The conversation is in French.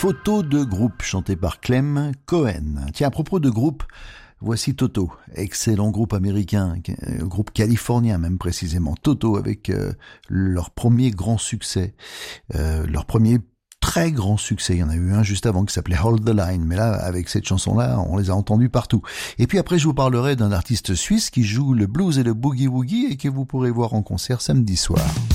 Photo de groupe, chanté par Clem Cohen. Tiens, à propos de groupe, voici Toto, excellent groupe américain, groupe californien même précisément. Toto avec leur premier grand succès, leur premier très grand succès. Il y en a eu un juste avant qui s'appelait Hold the Line, mais là, avec cette chanson-là, on les a entendus partout. Et puis après, je vous parlerai d'un artiste suisse qui joue le blues et le boogie-woogie et que vous pourrez voir en concert samedi soir.